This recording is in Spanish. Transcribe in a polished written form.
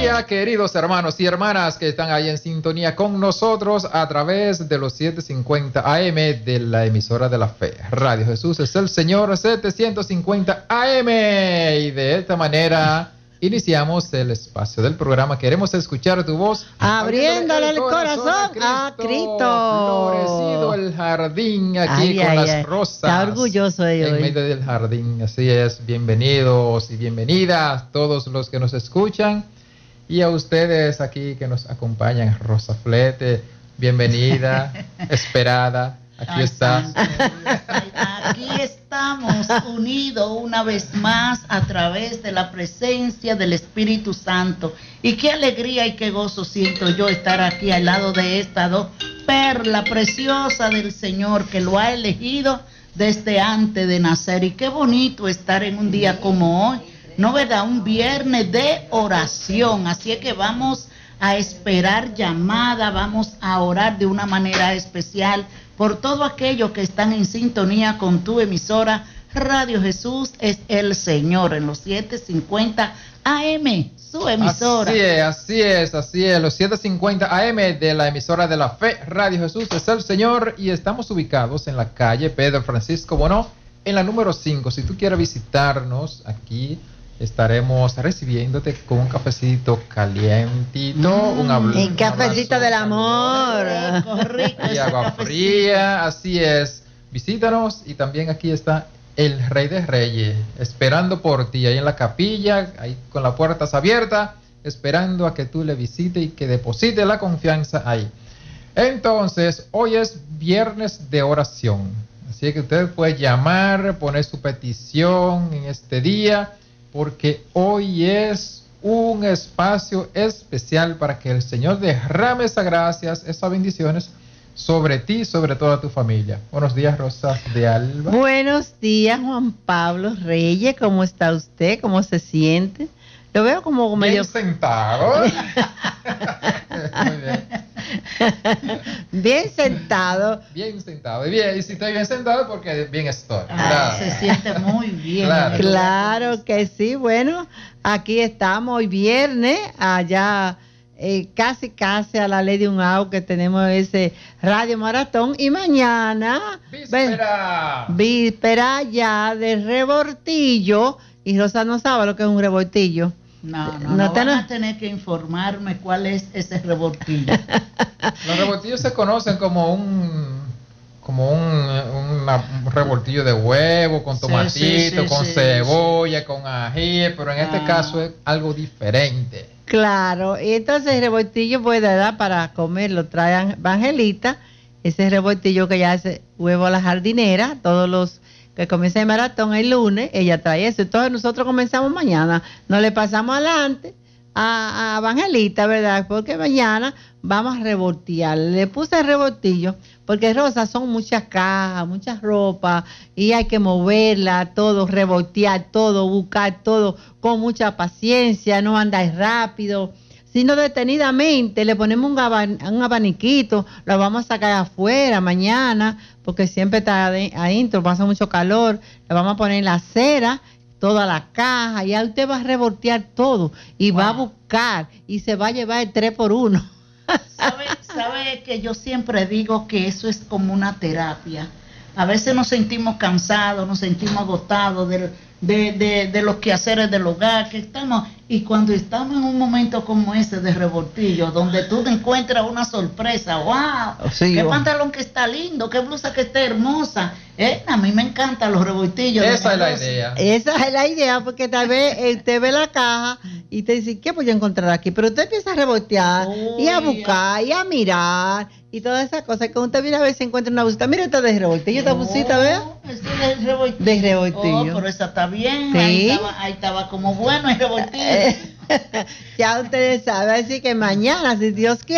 día, queridos hermanos y hermanas que están ahí en sintonía con nosotros a través de los 750 AM de la emisora de la fe. Radio Jesús es el Señor, 750 AM. Y de esta manera iniciamos el espacio del programa. Queremos escuchar tu voz. Abriéndole el corazón a Cristo. Florecido el jardín aquí con las rosas. Está orgulloso de en hoy. medio del jardín. Así es. Bienvenidos y bienvenidas todos los que nos escuchan. Y a ustedes aquí que nos acompañan. Rosa Flete, bienvenida, esperada. Aquí estás. Aquí estamos unidos una vez más a través de la presencia del Espíritu Santo. Y qué alegría y qué gozo siento yo estar aquí al lado de estas dos perlas preciosas del Señor que lo ha elegido desde antes de nacer. Y qué bonito estar en un día como hoy, ¿no verdad? Un viernes de oración. Así es que vamos a esperar llamada, vamos a orar de una manera especial por todo aquello que están en sintonía con tu emisora. Radio Jesús es el Señor en los 750 AM, su emisora. Así es, los 750 AM de la emisora de la fe. Radio Jesús es el Señor y estamos ubicados en la calle Pedro Francisco Bonó, en la número 5. Si tú quieres visitarnos aquí, estaremos recibiéndote con un cafecito calientito, el cafecito del amor, rico, y agua fría, así es. Visítanos y también aquí está el Rey de Reyes, esperando por ti, ahí en la capilla, ahí con las puertas abiertas, esperando a que tú le visites y que deposite la confianza ahí. Entonces, hoy es viernes de oración, así que usted puede llamar, poner su petición en este día, porque hoy es un espacio especial para que el Señor derrame esas gracias, esas bendiciones sobre ti, sobre toda tu familia. Buenos días, Rosa de Alba. Buenos días, Juan Pablo Reyes. ¿Cómo está usted? ¿Cómo se siente? Lo veo como medio... Bien sentado. Muy bien. Bien sentado. Bien sentado. Y si estoy bien sentado, porque bien estoy. Se siente muy bien. Claro que sí. Bueno, aquí estamos hoy viernes, allá casi a la ley de un hour que tenemos ese radio maratón. Y mañana, víspera ya de revoltillo. Y Rosa no sabe lo que es un revoltillo. No van a tener que informarme cuál es ese revoltillo. Los revoltillos se conocen como un revoltillo de huevo, con tomatito, con cebolla, con ají, pero en este caso es algo diferente. Claro, y entonces el revoltillo puede dar para comer, lo trae Evangelita, ese revoltillo que ya hace huevo a la jardinera, todos los que comienza el maratón el lunes, ella trae eso. Entonces nosotros comenzamos mañana, nos le pasamos adelante a Evangelita, ¿verdad? Porque mañana vamos a revoltear. Le puse el revoltillo porque, Rosa, son muchas cajas, muchas ropas y hay que moverla, todo, revoltear todo, buscar todo con mucha paciencia, no andar rápido, sino detenidamente. Le ponemos un abaniquito, lo vamos a sacar afuera mañana, porque siempre está adentro, pasa mucho calor. Le vamos a poner en la acera toda la caja y ahí usted va a revoltear todo y va a buscar y se va a llevar el 3x1. ¿Sabe que yo siempre digo que eso es como una terapia? A veces nos sentimos cansados, nos sentimos agotados de los quehaceres del hogar que estamos, y cuando estamos en un momento como ese de revoltillo, donde tú te encuentras una sorpresa, wow, qué pantalón que está lindo, qué blusa que está hermosa, a mí me encantan los revoltillos. Esa es la idea. Esa es la idea, porque tal vez usted ve la caja y te dice, ¿qué voy a encontrar aquí? Pero usted empieza a revoltear y a buscar y a mirar y todas esas cosas. Cuando usted viene a ver si encuentra una blusita, mira esta de revoltillo, esta blusita, ¿vea? Es de revoltillo. De revoltillo. Pero esa está bien, ¿sí? Ahí estaba como bueno el revoltillo. Ya ustedes saben, así que mañana, si Dios quiere,